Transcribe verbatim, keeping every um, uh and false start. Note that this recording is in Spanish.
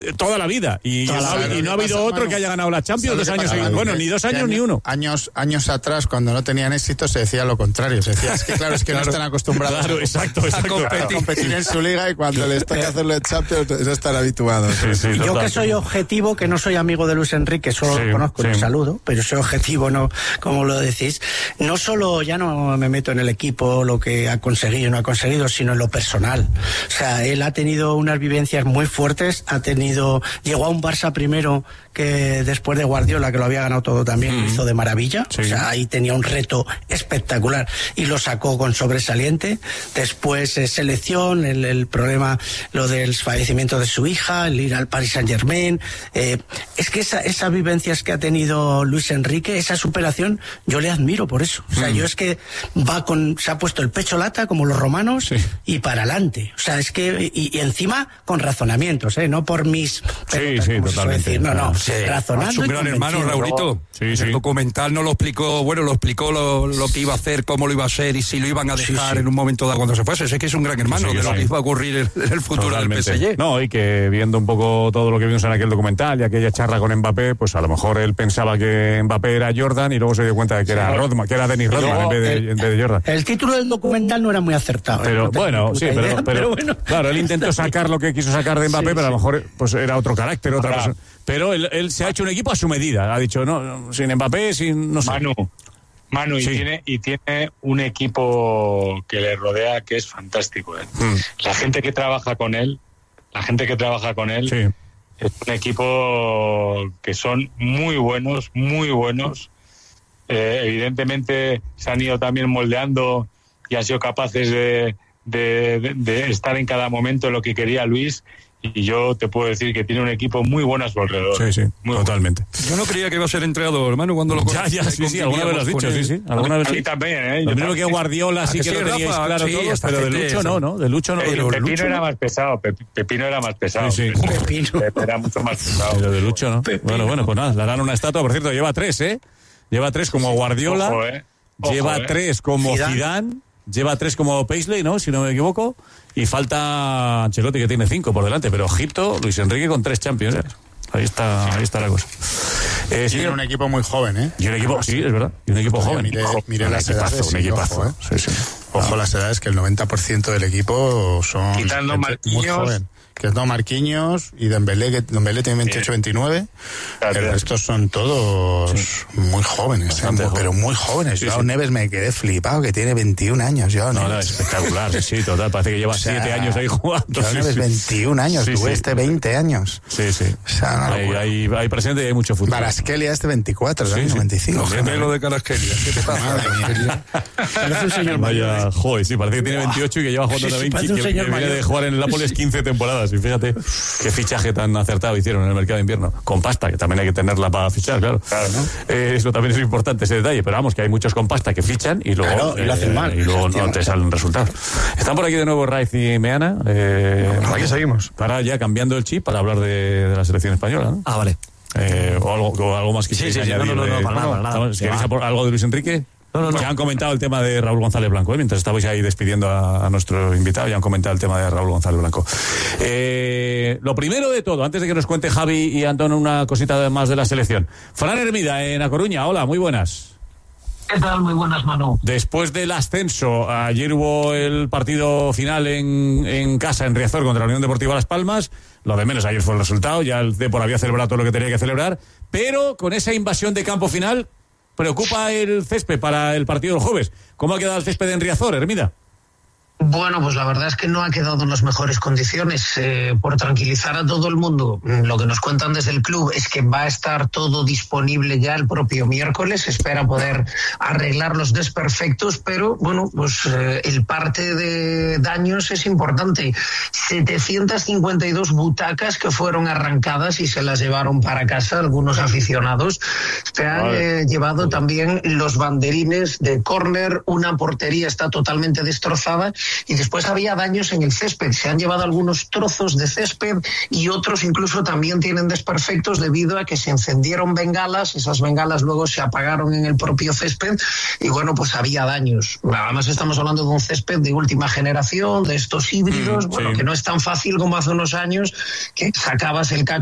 toda la vida y, toda no, la y no ha habido otro que haya ganado la Champions dos años seguidos. Bueno, ni dos años ni uno. Años años atrás, cuando no tenían éxito, se decía lo contrario. Se decía, es que claro, es que claro, no están acostumbrados claro, a, exacto, exacto, a, competir, a competir en su liga y cuando les toca hacerlo en Champions, no están habituados. Sí, sí, yo que soy objetivo, que no soy amigo de Luis Enrique, solo sí, lo conozco, sí. Le saludo, pero soy objetivo, no, como lo decís. No solo, ya no me meto en el equipo, lo que ha conseguido no ha conseguido, sino en lo personal. O sea, él ha tenido unas vivencias muy fuertes, ha tenido, llegó a un Barça primero que después de Guardiola, que lo había ganado todo también, mm. lo hizo de maravilla. Sí. O sea, ahí tenía un reto espectacular y lo sacó con sobresaliente. Después eh, selección, el, el problema, lo del fallecimiento de su hija, el ir al Paris Saint-Germain. Eh, es que esa, esas vivencias que ha tenido Luis Enrique, esa superación, yo le admiro por eso. O sea, mm. yo es que va con, se ha puesto el pecho lata como los romanos sí. y para adelante. O sea, es que, y, y encima con razonamientos, ¿eh? No por mis... Sí, sí, totalmente. Decir, no, no. Sí, razonando es un gran hermano, Raulito. Sí, sí. El documental no lo explicó, bueno, lo explicó lo, lo que iba a hacer, cómo lo iba a hacer y si lo iban a dejar sí, sí. en un momento dado cuando se fuese. Sé que es un gran hermano sí, sí, de lo sí. que iba a ocurrir en, en el futuro Totalmente. del P S G. No, y que viendo un poco todo lo que vimos en aquel documental y aquella charla con Mbappé, pues a lo mejor él pensaba que Mbappé era Jordan y luego se dio cuenta de que era Rodman, que era Dennis Rodman no, en, vez de, el, en vez de Jordan. El título del documental no era muy acertado. Pero ¿eh? no bueno, sí, pero, pero, pero bueno. Claro, él intentó sacar lo que quiso sacar de Mbappé, sí, pero a lo mejor pues era otro carácter, otra persona. Pero él, él se ha hecho un equipo a su medida. Ha dicho, no, sin Mbappé, sin, no sé. Manu, Manu sí. y, tiene, y tiene un equipo que le rodea que es fantástico. ¿eh? Mm. La gente que trabaja con él, la gente que trabaja con él, sí. es un equipo que son muy buenos, muy buenos. Eh, evidentemente se han ido también moldeando y han sido capaces de, de, de, de estar en cada momento en lo que quería Luis. Y yo te puedo decir que tiene un equipo muy bueno a su alrededor. Sí, sí, muy totalmente. Bueno. Yo no creía que iba a ser entrenador, hermano, cuando lo Ya, ya, sí, sí, alguna vez lo has dicho, sí, sí. Alguna vez a mí también, ¿eh? Lo mismo que Guardiola sí que, que lo teníais Rafa, claro sí, todos, pero de Lucho no, ¿no? De Lucho no. Eh, Pero Pepino Lucho era no. más pesado, Pepino era más pesado. Sí, sí. Pepino. Era mucho más pesado. Pero de Lucho no. Pepino. Bueno, bueno, pues nada, le harán una estatua, por cierto, lleva tres, ¿eh? Lleva tres como Guardiola, Ojo, eh. Ojo, lleva eh. tres como Zidane. Zidane, lleva tres como Paisley, ¿no? Si no me equivoco. Y falta Ancelotti, que tiene cinco por delante, pero ojito, Luis Enrique con tres Champions, ¿eh? Ahí está, ahí está la cosa. Eh, tiene un equipo muy joven, ¿eh? Y un equipo, sí, es verdad, y un equipo Oye, joven. Mire, mire un las equipazo, edades, un equipazo. Ojo, ¿eh? Sí, sí. Ojo ah. las edades, que el noventa por ciento del equipo son Quitando muy joven. Que es no Marquinhos y Dembélé, que Dembélé tiene veintiocho veintinueve. Claro, el resto son todos sí. muy jóvenes, ¿eh? Muy, pero muy jóvenes. Sí, Joao sí. Neves me quedé flipado, que tiene veintiún años. Joao no, Neves. no, espectacular, sí, total. Parece que lleva siete o sea, años ahí jugando. Joao Neves, sí, veintiún años, sí, tú sí. este veinte años. Sí, sí. O sea, no hay, hay, hay presente y hay mucho futuro. Baraskelia este veinticuatro, sí, sí. veinticinco. No, lo de Caraskelia. ¿Qué te pasa? Parece un señor Vaya, joder, sí, parece que tiene veintiocho y que lleva jugando sí, sí, veinte, que, que viene de jugar en el Nápoles quince temporadas. Y fíjate qué fichaje tan acertado hicieron en el mercado de invierno. Con pasta, que también hay que tenerla para fichar, claro. claro ¿no? eh, eso también es importante, ese detalle. Pero vamos, que hay muchos con pasta que fichan y luego, claro, y lo hacen eh, mal. Y luego no te salen resultados. Están por aquí de nuevo Raiz y Meana. Eh, no, aquí seguimos. Para ya cambiando el chip para hablar de, de la selección española, ¿no? Ah, vale. Eh, o, algo, o algo más que sí, queréis sí, añadir. No, no, no, no, para nada, para nada. ¿Queréis aportar algo de Luis Enrique? No, no, no. Ya han comentado el tema de Raúl González Blanco, ¿eh? Mientras estabais ahí despidiendo a, a nuestro invitado, ya han comentado el tema de Raúl González Blanco. Eh, lo primero de todo, antes de que nos cuente Javi y Antón una cosita más de la selección. Fran Hermida, en A Coruña, hola, muy buenas. ¿Qué tal? Muy buenas, Manu. Después del ascenso, ayer hubo el partido final en, en casa, en Riazor, contra la Unión Deportiva Las Palmas. Lo de menos ayer fue el resultado, ya el Depor había celebrado todo lo que tenía que celebrar, pero con esa invasión de campo final, preocupa el césped para el partido del jueves. ¿Cómo ha quedado el césped en Riazor, Hermida? Bueno, pues la verdad es que no ha quedado en las mejores condiciones. Eh, por tranquilizar a todo el mundo, lo que nos cuentan desde el club es que va a estar todo disponible ya el propio miércoles. Se espera poder arreglar los desperfectos, pero bueno, pues eh, el parte de daños es importante. setecientas cincuenta y dos butacas que fueron arrancadas y se las llevaron para casa algunos aficionados. Se han eh, llevado también los banderines de córner, una portería está totalmente destrozada y después había daños en el césped. Se han llevado algunos trozos de césped y otros incluso también tienen desperfectos debido a que se encendieron bengalas, esas bengalas luego se apagaron en el propio césped y bueno, pues había daños. Además estamos hablando de un césped de última generación, de estos híbridos, mm, bueno, sí. que no es tan fácil como hace unos años que sacabas el cacho